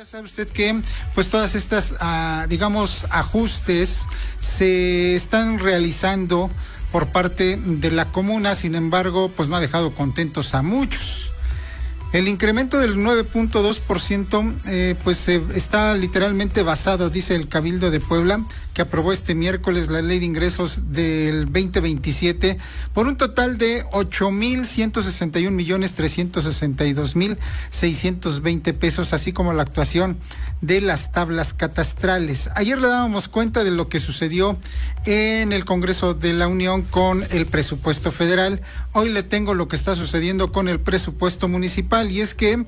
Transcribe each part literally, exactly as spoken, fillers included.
Ya sabe usted que pues todas estas, uh, digamos, ajustes se están realizando por parte de la comuna, sin embargo, pues no ha dejado contentos a muchos. El incremento del nueve punto dos por ciento eh, pues eh, está literalmente basado, dice el Cabildo de Puebla, que aprobó este miércoles la Ley de Ingresos del veinte veintisiete por un total de ocho mil ciento sesenta y un millones trescientos sesenta y dos mil seiscientos veinte pesos, así como la actuación de las tablas catastrales. Ayer le dábamos cuenta de lo que sucedió en el Congreso de la Unión con el presupuesto federal. Hoy le tengo lo que está sucediendo con el presupuesto municipal, y es que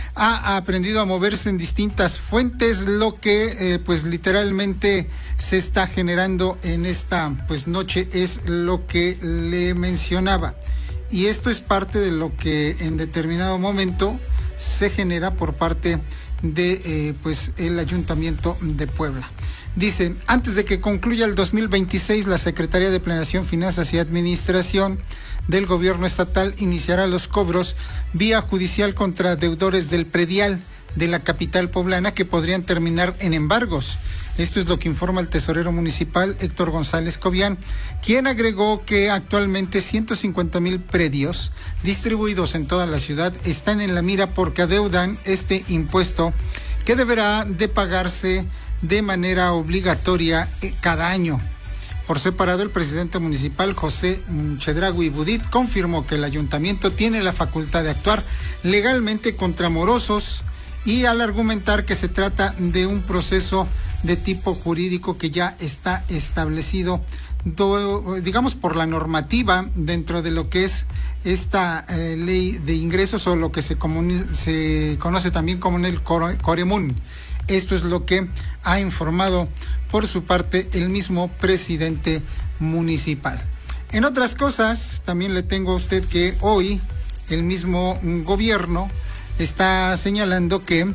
ha aprendido a moverse en distintas fuentes, lo que eh, pues literalmente se está generando en esta pues noche es lo que le mencionaba, y esto es parte de lo que en determinado momento se genera por parte de eh, pues el Ayuntamiento de Puebla. Dice, antes de que concluya el dos mil veintiséis, la Secretaría de Planeación, Finanzas y Administración del Gobierno Estatal iniciará los cobros vía judicial contra deudores del predial de la capital poblana que podrían terminar en embargos. Esto es lo que informa el tesorero municipal Héctor González Cobian, quien agregó que actualmente ciento cincuenta mil predios distribuidos en toda la ciudad están en la mira porque adeudan este impuesto que deberá de pagarse de manera obligatoria cada año. Por separado, el presidente municipal, José Chedraui Budit, confirmó que el ayuntamiento tiene la facultad de actuar legalmente contra morosos, y al argumentar que se trata de un proceso de tipo jurídico que ya está establecido, do, digamos, por la normativa dentro de lo que es esta eh, ley de ingresos, o lo que se, comuni- se conoce también como en el Coremún. Esto es lo que ha informado por su parte el mismo presidente municipal. En otras cosas, también le tengo a usted que hoy el mismo gobierno está señalando que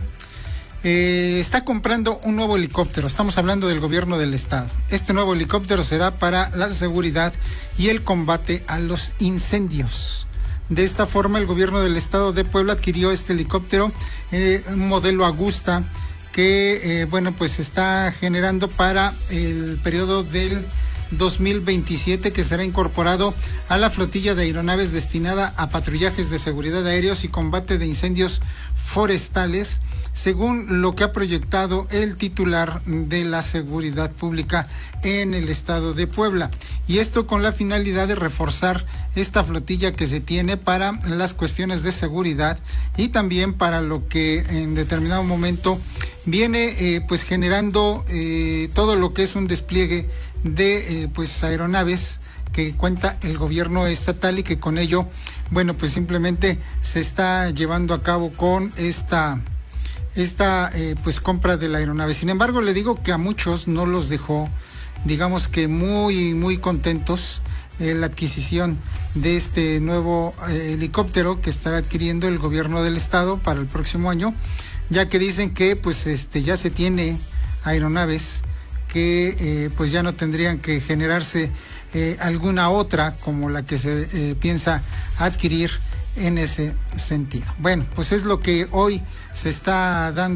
eh, está comprando un nuevo helicóptero. Estamos hablando del gobierno del estado. Este nuevo helicóptero será para la seguridad y el combate a los incendios. De esta forma, el gobierno del estado de Puebla adquirió este helicóptero, eh, un modelo Agusta, que eh, bueno pues está generando para el periodo del dos mil veintisiete, que será incorporado a la flotilla de aeronaves destinada a patrullajes de seguridad aéreos y combate de incendios forestales, según lo que ha proyectado el titular de la seguridad pública en el estado de Puebla. Y esto con la finalidad de reforzar esta flotilla que se tiene para las cuestiones de seguridad, y también para lo que en determinado momento viene eh, pues generando eh, todo lo que es un despliegue de eh, pues aeronaves que cuenta el gobierno estatal, y que con ello, bueno, pues simplemente se está llevando a cabo con esta esta eh, pues compra de la aeronave. Sin embargo, le digo que a muchos no los dejó, digamos que muy muy contentos eh, la adquisición de este nuevo eh, helicóptero que estará adquiriendo el gobierno del estado para el próximo año, ya que dicen que pues este ya se tiene aeronaves que eh, pues ya no tendrían que generarse eh, alguna otra como la que se eh, piensa adquirir en ese sentido. Bueno, pues es lo que hoy se está dando